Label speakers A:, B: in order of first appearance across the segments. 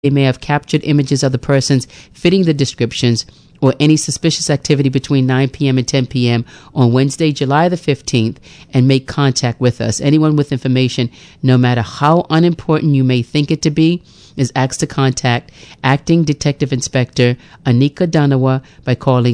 A: they may have captured images of the persons fitting the descriptions or any suspicious activity between 9 p.m. and 10 p.m. on Wednesday, July the 15th, and make contact with us. Anyone with information, no matter how unimportant you may think it to be, is asked to contact Acting Detective Inspector Anika Danawa by calling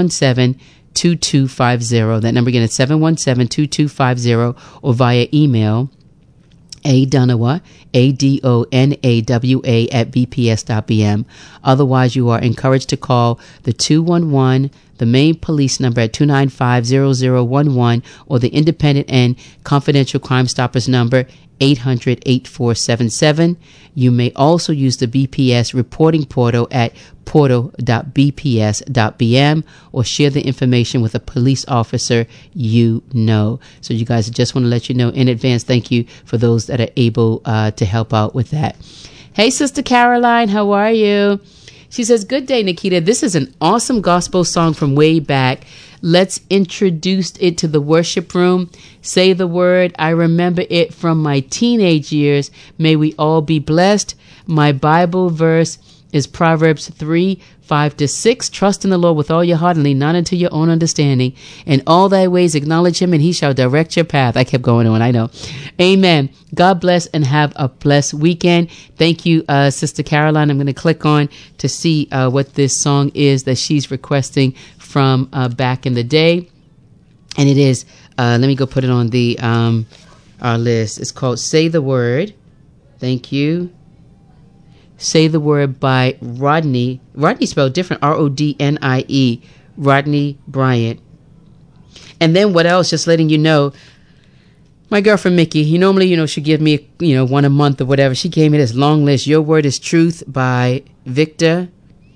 A: 717-2250. That number again is 717-2250, or via email Adanawa, ADONAWA at bps.bm. Otherwise, you are encouraged to call the 211, the main police number at 295-0011, or the independent and confidential Crime Stoppers number 800-8477. You may also use the BPS reporting portal at portal.bps.bm, or share the information with a police officer you know. So you guys, I just want to let you know in advance, thank you for those that are able to help out with that. Hey, Sister Caroline, how are you? She says, good day, Nikita. This is an awesome gospel song from way back. Let's introduce it to the worship room. Say the word. I remember it from my teenage years. May we all be blessed. My Bible verse is Proverbs 3:5-6. Trust in the Lord with all your heart and lean not into your own understanding. In all thy ways acknowledge him, and he shall direct your path. I kept going on, I know. Amen. God bless and have a blessed weekend. Thank you, Sister Caroline. I'm going to click on to see what this song is that she's requesting from back in the day. And it is, let me go put it on the our list. It's called Say the Word. Thank you. Say the Word by Rodney. Rodney spelled different, Rodnie, Rodney Bryant. And then what else? Just letting you know, my girlfriend Mickey, normally, she give me, one a month or whatever. She gave me this long list. Your Word is Truth by Victor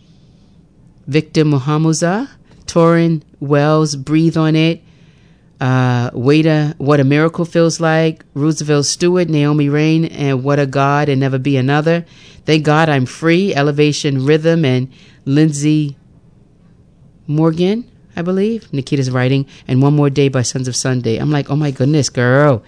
A: Muhammad, Torrin Wells, Breathe on It. Waiter, What a Miracle Feels Like, Roosevelt Stewart, Naomi Rain, and What a God and Never Be Another. Thank God I'm Free, Elevation Rhythm, and Lindsay Morgan, I believe. Nikita's writing, and One More Day by Sons of Sunday. I'm like, oh my goodness, girl.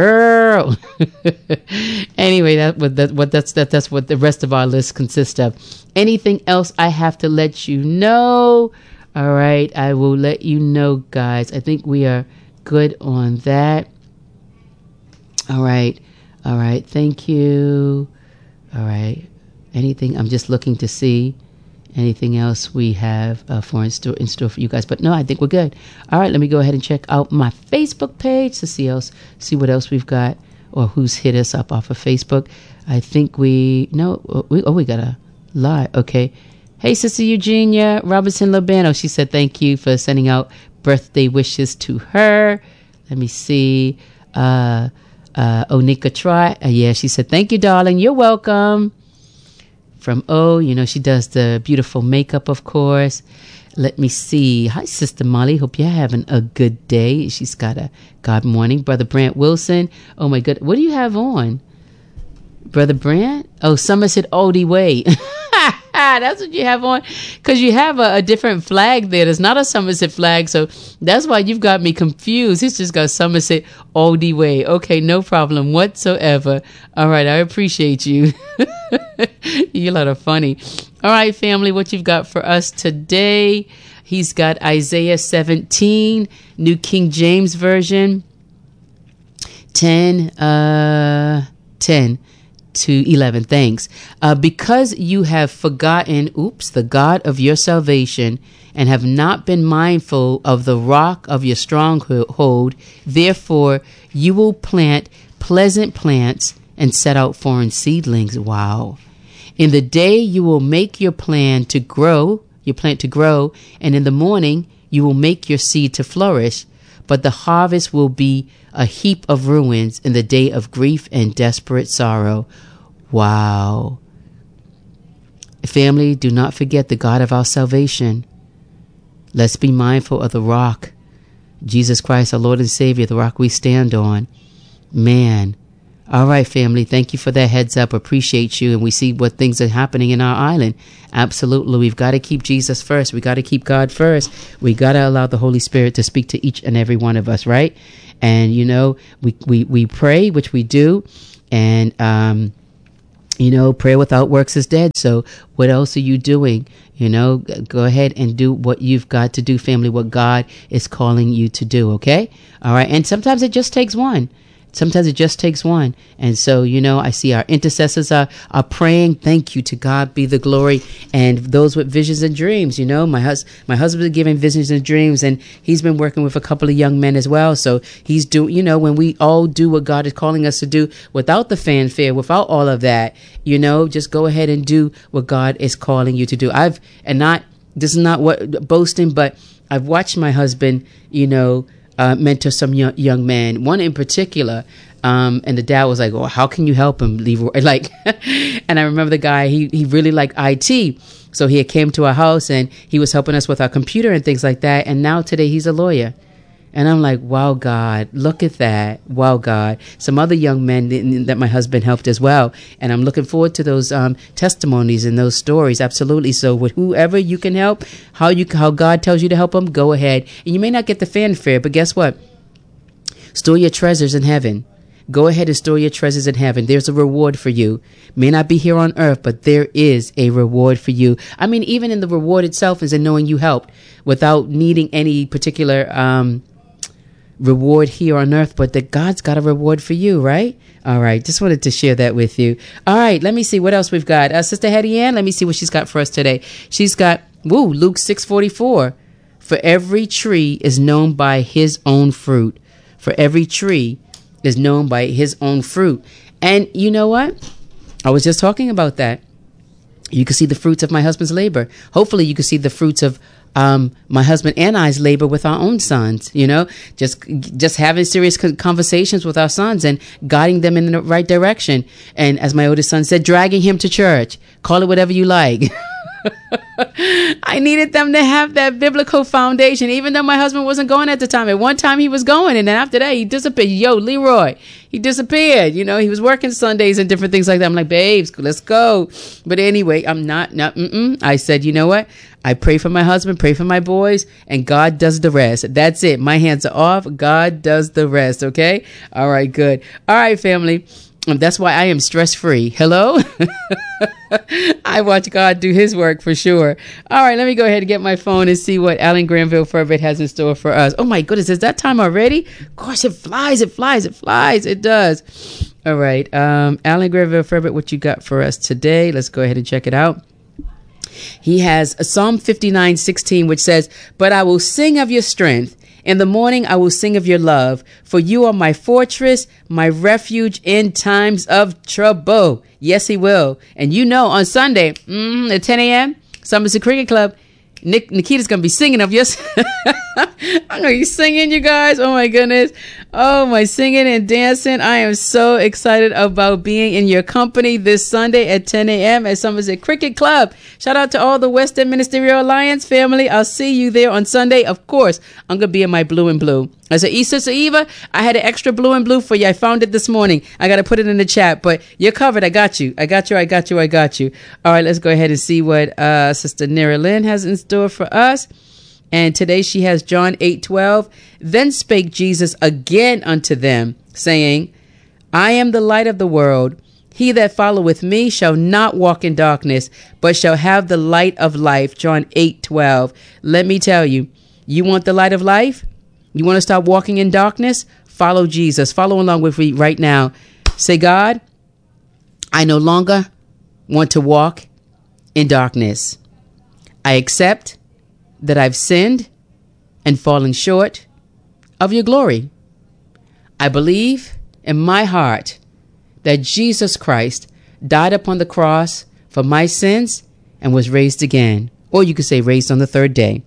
A: Anyway, that's what the rest of our list consists of. Anything else I have to let you know? All right, I will let you know, guys. I think we are good on that. All right. Thank you. All right. Anything? I'm just looking to see anything else we have in store for you guys. But no, I think we're good. All right. Let me go ahead and check out my Facebook page to see what else we've got, or who's hit us up off of Facebook. I think we got a lot. Okay. Hey, Sister Eugenia Robinson Labano. She said thank you for sending out birthday wishes to her. Let me see. Onika Try. She said thank you, darling. You're welcome. From she does the beautiful makeup, of course. Let me see. Hi, Sister Molly. Hope you're having a good day. She's got a God morning. Brother Brant Wilson. Oh, my God. What do you have on? Brother Brant? Oh, Somerset Oldie Way. That's what you have on, because you have a different flag there. There's not a Somerset flag, so that's why you've got me confused. He's just got Somerset Oldie Way. Okay, no problem whatsoever. All right, I appreciate you. You're a lot of funny. All right, family, what you've got for us today? He's got Isaiah 17, New King James Version, 10 to 11. Thanks. Because you have forgotten, the God of your salvation, and have not been mindful of the rock of your stronghold, therefore you will plant pleasant plants and set out foreign seedlings. Wow. In the day you will make your plant to grow, and in the morning you will make your seed to flourish, but the harvest will be a heap of ruins in the day of grief and desperate sorrow. Wow. Family, do not forget the God of our salvation. Let's be mindful of the rock, Jesus Christ, our Lord and Savior, the rock we stand on. Man. All right, family, thank you for that heads up. Appreciate you. And we see what things are happening in our island. Absolutely. We've got to keep Jesus first. We got to keep God first. We got to allow the Holy Spirit to speak to each and every one of us, right? And, we pray, which we do. And Prayer without works is dead. So what else are you doing? Go ahead and do what you've got to do, family, what God is calling you to do. Okay. All right. And sometimes it just takes one. And so, I see our intercessors are praying. Thank you, to God be the glory. And those with visions and dreams, my husband is giving visions and dreams, and he's been working with a couple of young men as well. So he's doing, when we all do what God is calling us to do without the fanfare, without all of that, just go ahead and do what God is calling you to do. This is not what boasting, but I've watched my husband, mentor some young man, one in particular, and the dad was like, "Oh, how can you help him, Leroy?" And I remember the guy, he really liked IT, so he had came to our house and he was helping us with our computer and things like that. And now today he's a lawyer. And I'm like, wow, God, look at that. Wow, God. Some other young men that my husband helped as well. And I'm looking forward to those testimonies and those stories. Absolutely. So with whoever you can help, how God tells you to help them, go ahead. And you may not get the fanfare, but guess what? Store your treasures in heaven. Go ahead and store your treasures in heaven. There's a reward for you. May not be here on earth, but there is a reward for you. I mean, even in the reward itself is in knowing you helped without needing any particular reward here on earth, but that God's got a reward for you, right? All right. Just wanted to share that with you. All right. Let me see what else we've got. Sister Hetty Ann, let me see what she's got for us today. She's got, Luke 6:44. For every tree is known by his own fruit. For every tree is known by his own fruit. And you know what? I was just talking about that. You can see the fruits of my husband's labor. Hopefully you can see the fruits of my husband and I's labor with our own sons, just having serious conversations with our sons and guiding them in the right direction. And as my oldest son said, dragging him to church, call it whatever you like. I needed them to have that biblical foundation, even though my husband wasn't going at the time. At one time he was going, and then after that he disappeared. Leroy, he disappeared. He was working Sundays and different things like that. I'm like, babes, let's go. But anyway, I'm not. I said, you know what? I pray for my husband, pray for my boys, and God does the rest. That's it. My hands are off. God does the rest. Okay. All right. Good. All right, family. That's why I am stress-free. Hello? I watch God do his work for sure. All right, let me go ahead and get my phone and see what Alan Granville Furbett has in store for us. Oh my goodness, is that time already? Gosh, it flies. It does. All right, Alan Granville Furbett, what you got for us today? Let's go ahead and check it out. He has Psalm 59:16, which says, "But I will sing of your strength. In the morning I will sing of your love, for you are my fortress, my refuge in times of trouble." Yes, he will. And on Sunday at 10 a.m., Somerset Cricket Club, Nikita's going to be singing of yours. I'm going to be singing, you guys. Oh, my goodness. Oh, my singing and dancing. I am so excited about being in your company this Sunday at 10 a.m. at Somerset Cricket Club. Shout out to all the West End Ministerial Alliance family. I'll see you there on Sunday. Of course, I'm going to be in my blue and blue. I said, Sister Eva, I had an extra blue and blue for you. I found it this morning. I got to put it in the chat, but you're covered. I got you. All right, let's go ahead and see what Sister Nera Lynn has in store for us. And today she has John 8:12. Then spake Jesus again unto them, saying, I am the light of the world. He that followeth me shall not walk in darkness, but shall have the light of life. John 8:12. Let me tell you, you want the light of life? You want to stop walking in darkness? Follow Jesus. Follow along with me right now. Say, God, I no longer want to walk in darkness. I accept that I've sinned and fallen short of your glory. I believe in my heart that Jesus Christ died upon the cross for my sins and was raised again. Or you could say raised on the third day.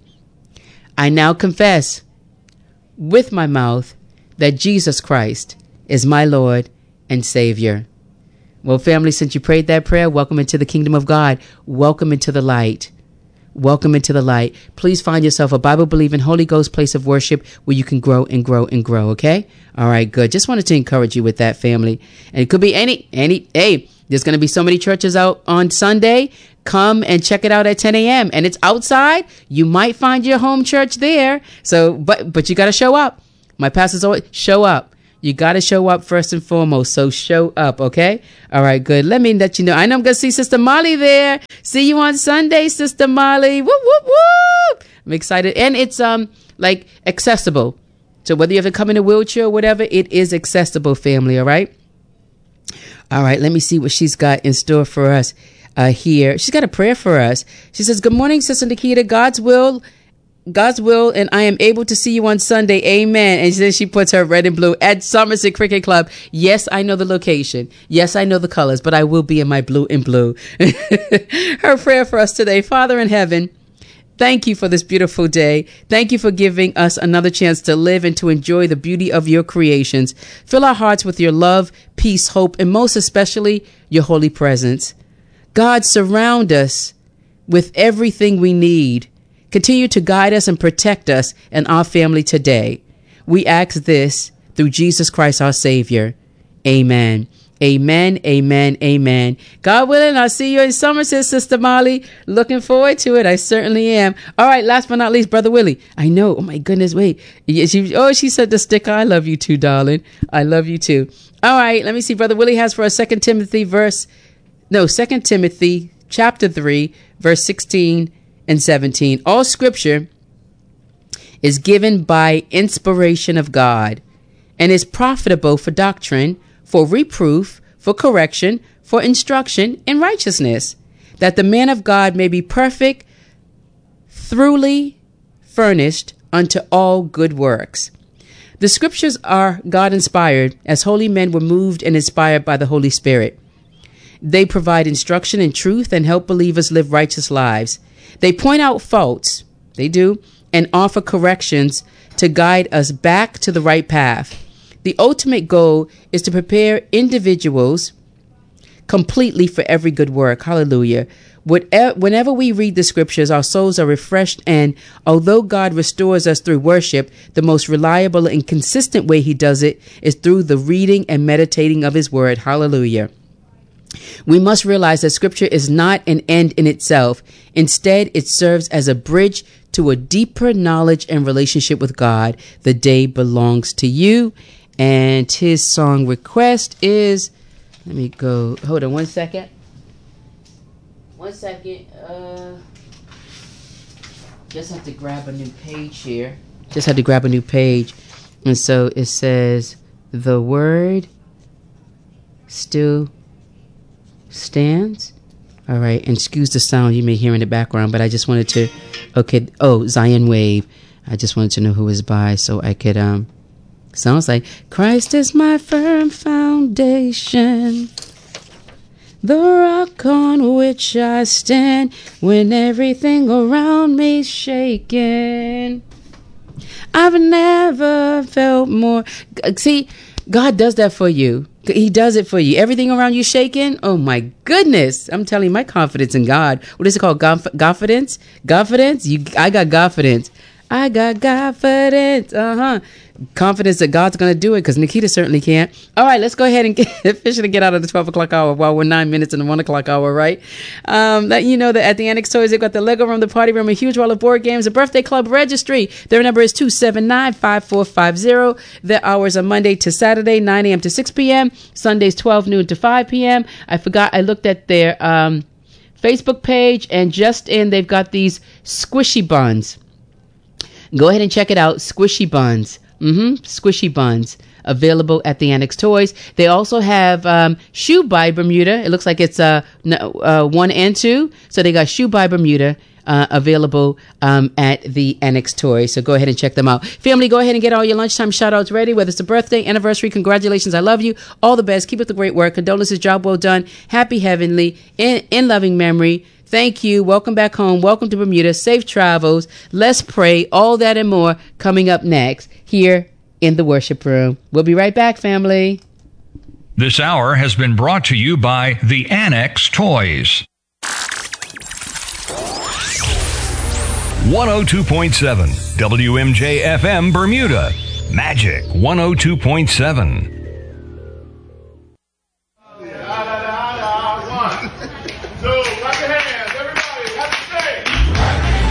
A: I now confess with my mouth that Jesus Christ is my Lord and Savior. Well, family, since you prayed that prayer, welcome into the kingdom of God. Welcome into the light. Welcome into the light. Please find yourself a Bible-believing, Holy Ghost place of worship where you can grow and grow and grow, okay? All right, good. Just wanted to encourage you with that, family. And it could be hey, there's going to be so many churches out on Sunday. Come and check it out at 10 a.m. And it's outside. You might find your home church there. So, but you got to show up. My pastors always show up. You got to show up first and foremost. So show up, okay? All right, good. Let me let you know. I know I'm going to see Sister Molly there. See you on Sunday, Sister Molly. Whoop, whoop, whoop. I'm excited. And it's like accessible. So whether you have to come in a wheelchair or whatever, it is accessible, family, all right? All right, let me see what she's got in store for us here. She's got a prayer for us. She says, good morning, Sister Nikita. God's will, and I am able to see you on Sunday. Amen. And then she puts her red and blue at Somerset Cricket Club. Yes, I know the location. Yes, I know the colors, but I will be in my blue and blue. Her prayer for us today, Father in heaven, thank you for this beautiful day. Thank you for giving us another chance to live and to enjoy the beauty of your creations. Fill our hearts with your love, peace, hope, and most especially your holy presence. God, surround us with everything we need. Continue to guide us and protect us and our family today. We ask this through Jesus Christ, our Savior. Amen. Amen, amen, amen. God willing, I'll see you in Somerset, Sister Molly. Looking forward to it. I certainly am. All right, last but not least, Brother Willie. I know. Oh, my goodness. Wait. She said the sticker. I love you too, darling. I love you too. All right, let me see. Brother Willie has for us 2 Timothy chapter 3, verse 16 and 17. All scripture is given by inspiration of God and is profitable for doctrine, for reproof, for correction, for instruction in righteousness, that the man of God may be perfect, thoroughly furnished unto all good works. The scriptures are God-inspired, as holy men were moved and inspired by the Holy Spirit. They provide instruction in truth and help believers live righteous lives. They point out faults, they do, and offer corrections to guide us back to the right path. The ultimate goal is to prepare individuals completely for every good work. Hallelujah. Whenever we read the scriptures, our souls are refreshed, and although God restores us through worship, the most reliable and consistent way he does it is through the reading and meditating of his word. Hallelujah. We must realize that scripture is not an end in itself. Instead, it serves as a bridge to a deeper knowledge and relationship with God. The day belongs to you. And his song request is, let me go, hold on 1 second. 1 second. Just have to grab a new page here. And so it says, the word still stands. All right. And excuse the sound you may hear in the background, but I just wanted to, Zion Wave. I just wanted to know who is by so I could, sounds like Christ is my firm foundation, the rock on which I stand when everything around me's shaking. I've never felt more. See, God does that for you. He does it for you. Everything around you shaking. Oh my goodness. I'm telling you, my confidence in God. What is it called? Confidence? I got confidence. I got confidence. Confidence that God's going to do it, because Nikita certainly can't. All right, let's go ahead and officially get out of the 12 o'clock hour while we're 9 minutes in the 1 o'clock hour, right? Let you know that at the Annex Toys, they've got the Lego room, the party room, a huge wall of board games, a birthday club registry. Their number is 279-5450. Their hours are Monday to Saturday, 9 a.m. to 6 p.m. Sundays, 12 noon to 5 p.m. I forgot, I looked at their Facebook page, and just in, they've got these squishy buns. Go ahead and check it out. Squishy buns. Squishy buns available at the Annex Toys. They also have Shoe by Bermuda. It looks like it's 1 and 2. So they got Shoe by Bermuda available at the Annex Toys. So go ahead and check them out. Family, go ahead and get all your lunchtime shout outs ready, whether it's a birthday, anniversary, congratulations, I love you, all the best. Keep up the great work. Condolences, job well done. Happy heavenly, in loving memory. Thank you. Welcome back home. Welcome to Bermuda. Safe travels. Let's pray. All that and more coming up next here in the worship room. We'll be right back, family.
B: This hour has been brought to you by the Annex Toys. 102.7 WMJ FM Bermuda. Magic 102.7.